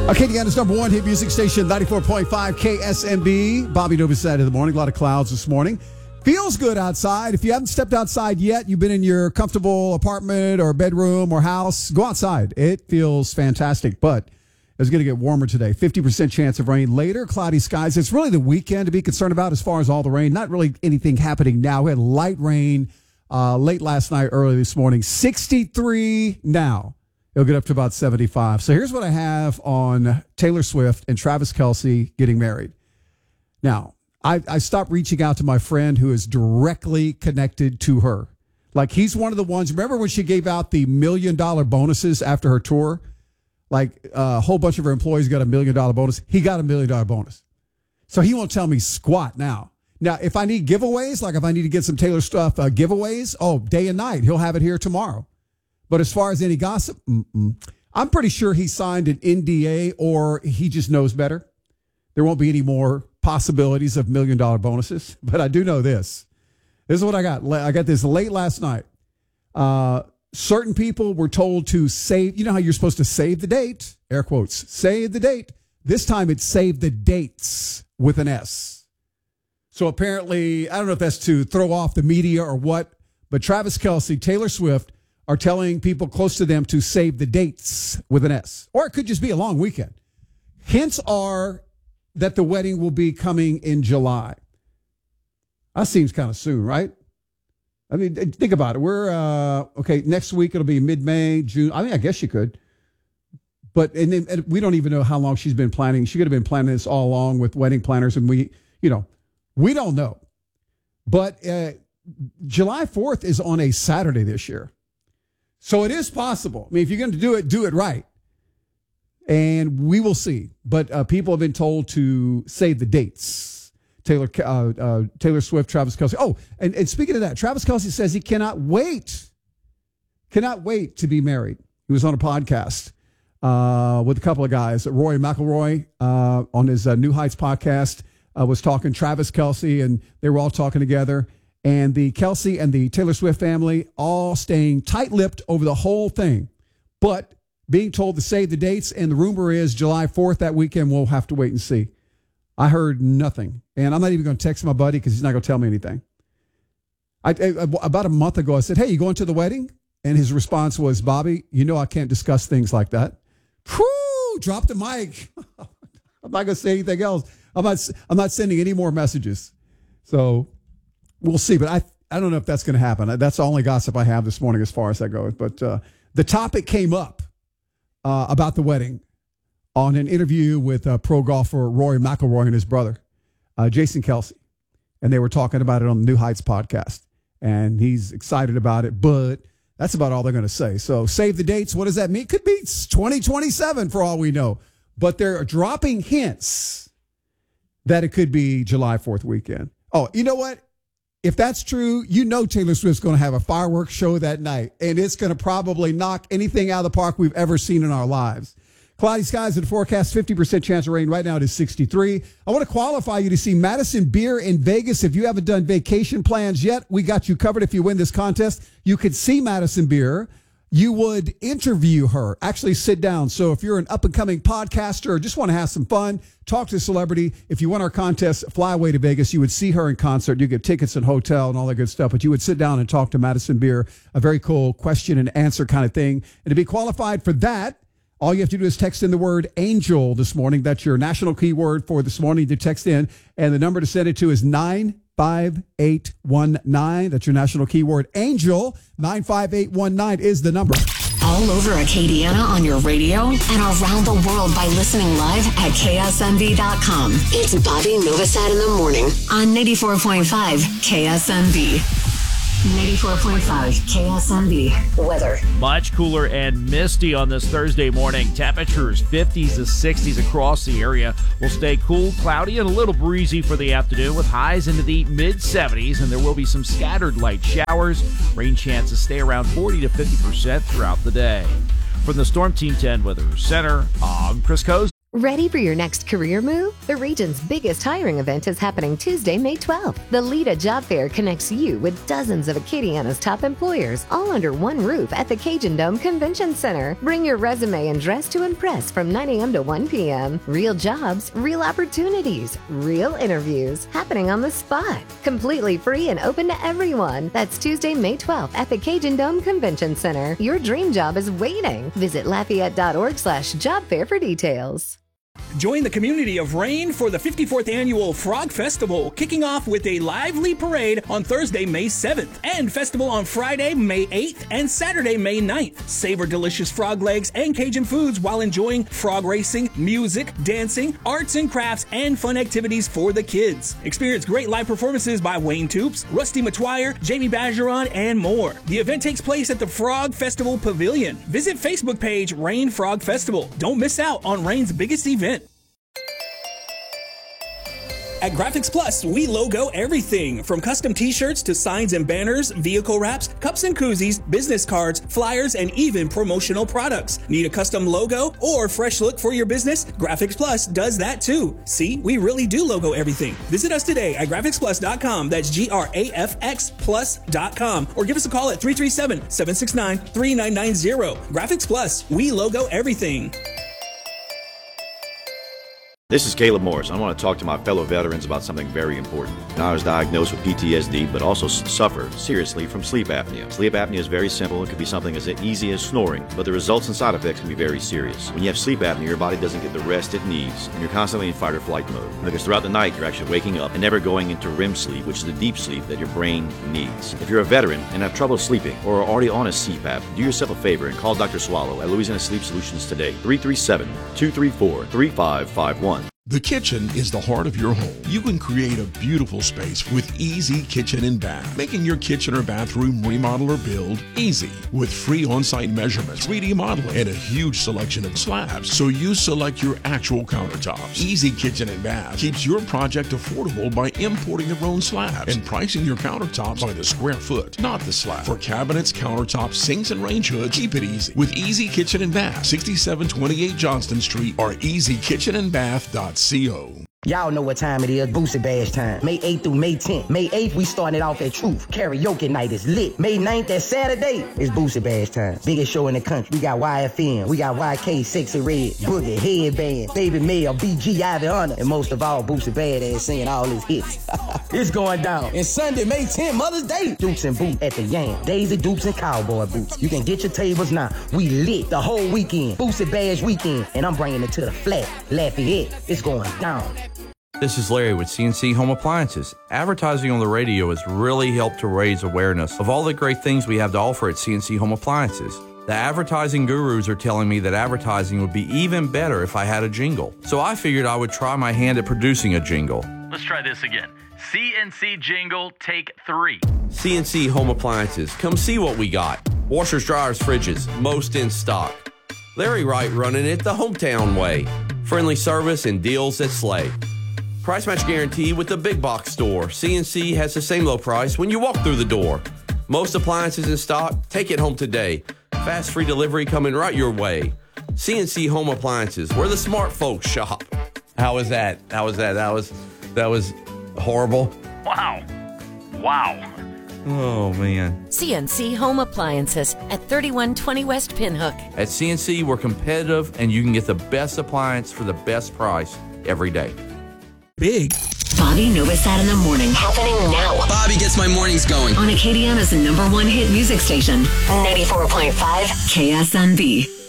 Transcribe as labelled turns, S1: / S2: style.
S1: Acadiana's number one hit music station, 94.5 KSMB. Bobby Novosad in the morning. A lot of clouds this morning. Feels good outside. If you haven't stepped outside yet, you've been in your comfortable apartment or bedroom or house, go outside. It feels fantastic, but it's going to get warmer today. 50% chance of rain later. Cloudy skies. It's really the weekend to be concerned about as far as all the rain. Not really anything happening now. We had light rain late last night, early this morning. 63 now. It'll get up to about 75. So here's what I have on Taylor Swift and Travis Kelce getting married. Now, I stopped reaching out to my friend who is directly connected to her. Like, he's one of the ones. Remember when she gave out the $1 million bonuses after her tour? Like, a whole bunch of her employees got $1 million bonus. He got $1 million bonus. So he won't tell me squat now. Now, if I need giveaways, like if I need to get some Taylor stuff giveaways, day and night, he'll have it here tomorrow. But as far as any gossip, I'm pretty sure he signed an NDA or he just knows better. There won't be any more possibilities of $1 million bonuses. But I do know this. This is what I got. I got this late last night. Certain people were told to save. You know how you're supposed to save the date? Air quotes. Save the date. This time it's save the dates with an S. So apparently, I don't know if that's to throw off the media or what, but Travis Kelce, Taylor Swift, are telling people close to them to save the dates with an S. Or it could just be a long weekend. Hints are that the wedding will be coming in July. That seems kind of soon, right? I mean, think about it. We're, next week it'll be mid-May, June. I mean, I guess you could. But and we don't even know how long she's been planning. She could have been planning this all along with wedding planners, and we don't know. But July 4th is on a Saturday this year. So it is possible. I mean, if you're going to do it right. And we will see. But people have been told to save the dates. Taylor Swift, Travis Kelce. Oh, and speaking of that, Travis Kelce says he cannot wait to be married. He was on a podcast with a couple of guys. Rory McIlroy on his New Heights podcast was talking Travis Kelce, and they were all talking together. And the Kelce and the Taylor Swift family all staying tight-lipped over the whole thing. But being told to save the dates, and the rumor is July 4th that weekend. We'll have to wait and see. I heard nothing. And I'm not even going to text my buddy because he's not going to tell me anything. About a month ago, I said, hey, you going to the wedding? And his response was, Bobby, I can't discuss things like that. Whew, drop the mic. I'm not going to say anything else. I'm not sending any more messages. So we'll see. But I don't know if that's going to happen. That's the only gossip I have this morning as far as that goes. But the topic came up about the wedding on an interview with pro golfer Rory McIlroy and his brother, Jason Kelce. And they were talking about it on the New Heights podcast. And he's excited about it, but that's about all they're going to say. So save the dates. What does that mean? Could be 2027 for all we know. But they're dropping hints that it could be July 4th weekend. Oh, you know what? If that's true, Taylor Swift's going to have a fireworks show that night, and it's going to probably knock anything out of the park we've ever seen in our lives. Cloudy skies in the forecast, 50% chance of rain. Right now it is 63. I want to qualify you to see Madison Beer in Vegas. If you haven't done vacation plans yet, we got you covered. If you win this contest, you could see Madison Beer. You would interview her, actually sit down. So if you're an up-and-coming podcaster or just want to have some fun, talk to a celebrity. If you won our contest, fly away to Vegas. You would see her in concert. You get tickets and hotel and all that good stuff. But you would sit down and talk to Madison Beer, a very cool question and answer kind of thing. And to be qualified for that, all you have to do is text in the word angel this morning. That's your national keyword for this morning to text in. And the number to send it to is 95819. That's your national keyword. Angel, 95819 is the number.
S2: All over Acadiana on your radio and around the world by listening live at KSMB.com. It's Bobby Novosad in the morning on 94.5 KSMB. 94.5 KSMB weather.
S3: Much cooler and misty on this Thursday morning. Temperatures 50s to 60s across the area. Will stay cool, cloudy, and a little breezy for the afternoon with highs into the mid-70s, and there will be some scattered light showers. Rain chances stay around 40 to 50% throughout the day. From the Storm Team 10 Weather Center, I'm Chris Coase.
S4: Ready for your next career move? The region's biggest hiring event is happening Tuesday, May 12th. The Lita Job Fair connects you with dozens of Acadiana's top employers, all under one roof at the Cajun Dome Convention Center. Bring your resume and dress to impress from 9 a.m. to 1 p.m. Real jobs, real opportunities, real interviews happening on the spot. Completely free and open to everyone. That's Tuesday, May 12th at the Cajun Dome Convention Center. Your dream job is waiting. Visit Lafayette.org/job fair for details.
S5: Join the community of Rain for the 54th Annual Frog Festival, kicking off with a lively parade on Thursday, May 7th, and festival on Friday, May 8th, and Saturday, May 9th. Savor delicious frog legs and Cajun foods while enjoying frog racing, music, dancing, arts and crafts, and fun activities for the kids. Experience great live performances by Wayne Toops, Rusty Matwire, Jamie Bajeron, and more. The event takes place at the Frog Festival Pavilion. Visit Facebook page Rain Frog Festival. Don't miss out on Rain's biggest event. At Graphics Plus, we logo everything from custom t-shirts to signs and banners, vehicle wraps, cups and koozies, business cards, flyers, and even promotional products. Need a custom logo or fresh look for your business? Graphics Plus does that too. See, we really do logo everything. Visit us today at graphicsplus.com. That's GRAFX+.com. Or give us a call at 337-769-3990. Graphics Plus, we logo everything.
S6: This is Caleb Morris. I want to talk to my fellow veterans about something very important. Now I was diagnosed with PTSD, but also suffer seriously from sleep apnea. Sleep apnea is very simple. It could be something as easy as snoring, but the results and side effects can be very serious. When you have sleep apnea, your body doesn't get the rest it needs, and you're constantly in fight or flight mode. Because throughout the night, you're actually waking up and never going into REM sleep, which is the deep sleep that your brain needs. If you're a veteran and have trouble sleeping or are already on a CPAP, do yourself a favor and call Dr. Swallow at Louisiana Sleep Solutions today, 337-234-3551.
S7: The kitchen is the heart of your home. You can create a beautiful space with Easy Kitchen and Bath. Making your kitchen or bathroom remodel or build easy with free on-site measurements, 3D modeling, and a huge selection of slabs. So you select your actual countertops. Easy Kitchen and Bath keeps your project affordable by importing their own slabs and pricing your countertops by the square foot, not the slab. For cabinets, countertops, sinks, and range hoods, keep it easy with Easy Kitchen and Bath, 6728 Johnston Street or easykitchenandbath.co.
S8: Y'all know what time it is, Boosie Bash time. May 8th through May 10th. May 8th, we starting it off at Truth. Karaoke night is lit. May 9th, that Saturday, is Boosie Bash time. Biggest show in the country. We got YFN, we got YK, Sexy Red, Boogie, Headband, Baby Mail, BG, Ivy Hunter, and most of all, Boosie Badass singing all his hits. It's going down. And Sunday, May 10th, Mother's Day, Dukes and Boots at the Yam. Daisy Dukes and Cowboy Boots. You can get your tables now. We lit the whole weekend. Boosie Bash weekend. And I'm bringing it to the flat, Lafayette. It's going down.
S9: This is Larry with CNC Home Appliances. Advertising on the radio has really helped to raise awareness of all the great things we have to offer at CNC Home Appliances. The advertising gurus are telling me that advertising would be even better if I had a jingle. So I figured I would try my hand at producing a jingle.
S10: Let's try this again. CNC jingle, take 3.
S9: CNC Home Appliances. Come see what we got. Washers, dryers, fridges, most in stock. Larry Wright running it the hometown way. Friendly service and deals that slay. Price match guarantee with the big box store. CNC has the same low price when you walk through the door. Most appliances in stock, take it home today. Fast free delivery coming right your way. CNC Home Appliances, where the smart folks shop. How was that? That was horrible.
S10: Wow.
S9: Oh, man.
S11: CNC Home Appliances at 3120 West Pinhook.
S9: At CNC, we're competitive, and you can get the best appliance for the best price every day.
S5: Big.
S2: Bobby Novosad in the morning. Happening now.
S12: Bobby gets my mornings going.
S2: On Acadiana's #1 hit music station, 94.5 KSMB.